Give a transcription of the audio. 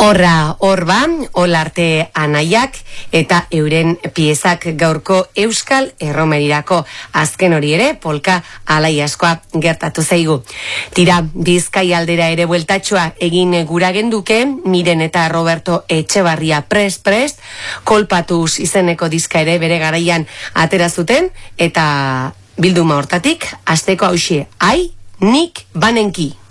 Horba, Olarte anaiak eta euren piezak gaurko Euskal Erromerirako. Azken hori ere, polka alai askoa gertatu zaigu. Tira, Bizkai aldera ere bueltatxoa egin gura genduke, Miren eta Roberto Etxebarria prest, kolpatuz izeneko diska ere bere garaian atera zuten, eta bilduma hortatik, asteko hauxe, ai, nik banenki.